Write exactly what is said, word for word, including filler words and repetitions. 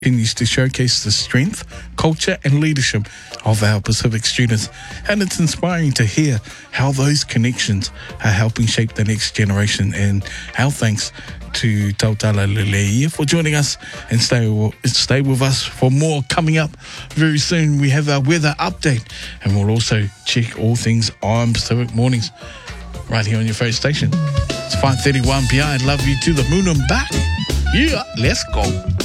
continues to showcase the strength, culture and leadership of our Pacific students, and it's inspiring to hear how those connections are helping shape the next generation. And our thanks to Tautala Leleia for joining us, and stay, stay with us for more coming up very soon. We have our weather update, and we'll also check all things on Pacific Mornings right here on your favourite station. It's five thirty-one p m. I love you to the moon and back. Yeah, let's go.